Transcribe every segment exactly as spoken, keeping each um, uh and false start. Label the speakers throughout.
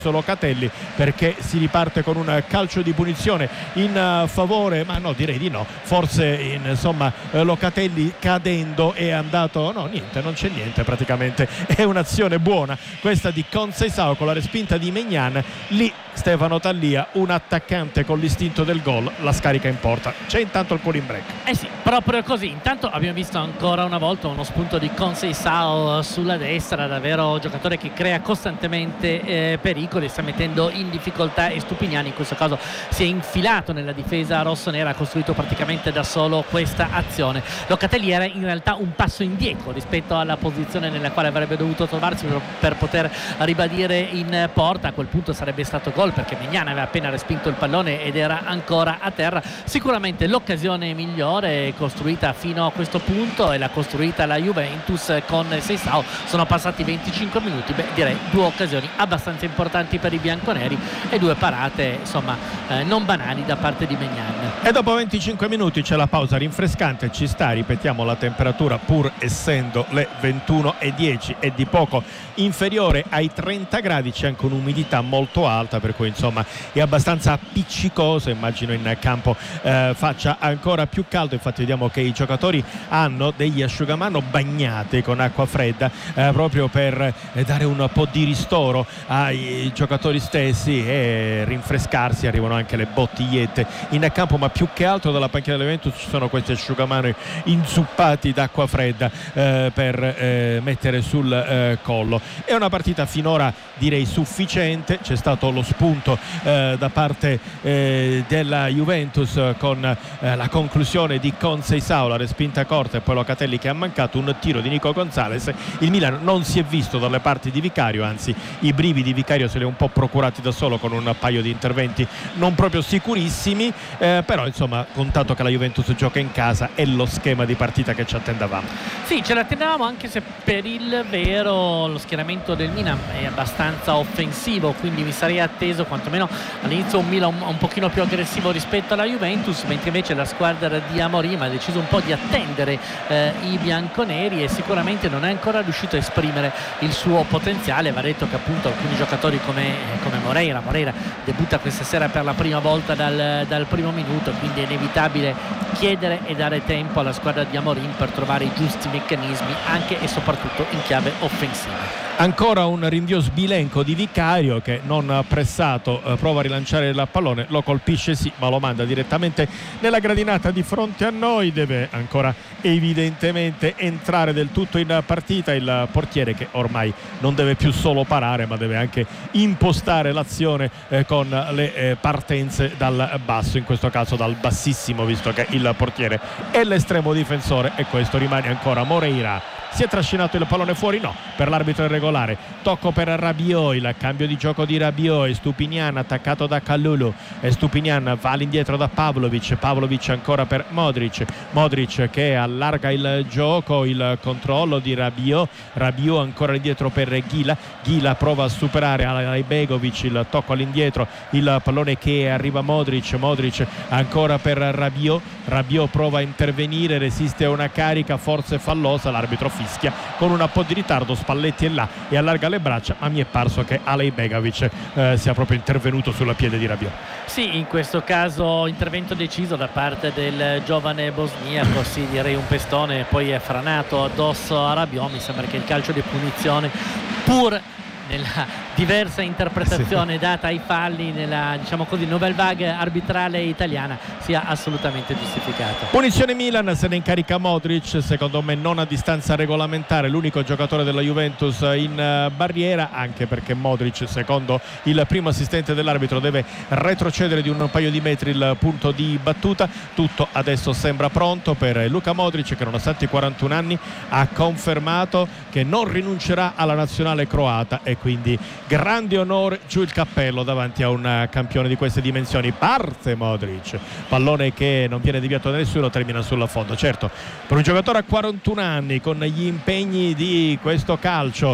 Speaker 1: Locatelli, perché si riparte con un calcio di punizione in favore, ma no, direi di no, forse insomma Locatelli cadendo è andato, no, niente, non c'è niente praticamente, è un'azione buona questa di Conceição con la respinta di Maignan. Lì Stefano Tallia, un attaccante con l'istinto del gol, la scarica in porta. C'è intanto il cooling break.
Speaker 2: Eh sì, proprio così. Intanto abbiamo visto ancora una volta uno spunto di Conceição sulla destra, davvero giocatore che crea costantemente eh, pericoli, sta mettendo in difficoltà e Stupiniani in questo caso si è infilato nella difesa rossonera, ha costruito praticamente da solo questa azione. Locatelli era in realtà un passo indietro rispetto alla posizione nella quale avrebbe dovuto trovarsi per, per poter ribadire in porta. A quel punto sarebbe stato gol, perché Maignan aveva appena respinto il pallone ed era ancora a terra. Sicuramente l'occasione migliore costruita fino a questo punto e l'ha costruita la Juventus con Seisao. Sono passati venticinque minuti, beh, direi due occasioni abbastanza importanti per i bianconeri e due parate insomma eh, non banali da parte di Maignan.
Speaker 1: E dopo venticinque minuti c'è la pausa rinfrescante, ci sta, ripetiamo, la temperatura pur essendo le ventuno e dieci è di poco inferiore ai trenta gradi, c'è anche un'umidità molto alta, per cui insomma è abbastanza appiccicoso, immagino in campo eh, faccia ancora più caldo. Infatti vediamo che i giocatori hanno degli asciugamano bagnati con acqua fredda eh, proprio per eh, dare un po' di ristoro ai giocatori stessi e rinfrescarsi. Arrivano anche le bottigliette in campo, ma più che altro dalla panchina del Juventus ci sono questi asciugamani inzuppati d'acqua fredda eh, per eh, mettere sul eh, collo. È una partita finora direi sufficiente, c'è stato lo spunto eh, da parte eh, della Juventus con eh, la conclusione di Conceição, la respinta corta, e poi Locatelli che ha mancato un tiro di Nico Gonzalez. Il Milan non si è visto dalle parti di Vicario, anzi i brividi di Vicario se li ha un po' procurati da solo con un paio di interventi non proprio sicurissimi, eh, però insomma contato che la Juventus gioca in casa è lo schema di partita che ci attendavamo.
Speaker 2: Sì, ce l'attendavamo, anche se per il vero lo schieramento del Milan è abbastanza offensivo, quindi mi sarei atteso quantomeno all'inizio un Milan un, un pochino più aggressivo rispetto alla Juventus, mentre invece la squadra di Amorim ha deciso un po' di attendere eh, i bianconeri e sicuramente non è ancora riuscito a esprimere il suo potenziale. Va detto che appunto alcuni giocatori come, come Moreira Moreira debutta questa sera per la prima volta dal, dal primo minuto, quindi è inevitabile chiedere e dare tempo alla squadra di Amorim per trovare i giusti meccanismi anche e soprattutto in chiave offensiva.
Speaker 1: Ancora un rinvio sbilenco di Vicario che non pressato eh, prova a rilanciare il pallone, lo colpisce sì, ma lo manda direttamente nella gradinata di fronte a noi. Deve ancora evidentemente entrare del tutto in partita il portiere, che ormai non deve più solo parare ma deve anche impostare l'azione eh, con le eh, partenze dal basso, in questo caso dal bassissimo, visto che il portiere è l'estremo difensore, e questo rimane ancora Moreira. Si è trascinato il pallone fuori? No, per l'arbitro irregolare. Tocco per Rabiot, il cambio di gioco di Rabiot, e Stupinian attaccato da Kalulu, e Stupinian va all'indietro da Pavlovic, Pavlovic ancora per Modric, Modric che allarga il gioco, il controllo di Rabiot, Rabiot ancora indietro per Ghila, Ghila prova a superare Alaibegovic, il tocco all'indietro, il pallone che arriva a Modric, Modric ancora per Rabiot, Rabiot prova a intervenire, resiste a una carica forse fallosa, l'arbitro fischia con un po' di ritardo, Spalletti è là e allarga le braccia, ma mi è parso che Alaibegovic eh, sia proprio intervenuto sulla piede di Rabiot.
Speaker 2: Sì, in questo caso intervento deciso da parte del giovane bosniaco, sì, direi un pestone poi è franato addosso a Rabiot. Mi sembra che il calcio di punizione, pur nella diversa interpretazione sì. data ai falli nella, diciamo così, nouvelle vague arbitrale italiana, sia assolutamente giustificato.
Speaker 1: Punizione Milan, se ne incarica Modric, secondo me non a distanza regolamentare, l'unico giocatore della Juventus in barriera, anche perché Modric, secondo il primo assistente dell'arbitro, deve retrocedere di un paio di metri il punto di battuta. Tutto adesso sembra pronto per Luka Modric, che nonostante i quarantuno anni ha confermato che non rinuncerà alla nazionale croata, e quindi grande onore, giù il cappello davanti a un campione di queste dimensioni. Parte Modric, pallone che non viene deviato da nessuno, termina sul fondo. Certo, per un giocatore a quarantuno anni, con gli impegni di questo calcio,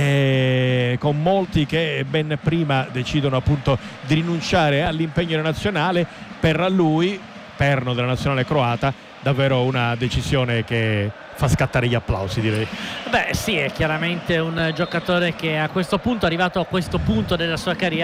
Speaker 1: eh, con molti che ben prima decidono appunto di rinunciare all'impegno nazionale, per lui, perno della nazionale croata, davvero una decisione che fa scattare gli applausi, direi.
Speaker 2: Beh sì, è chiaramente un giocatore che a questo punto, arrivato a questo punto della sua carriera,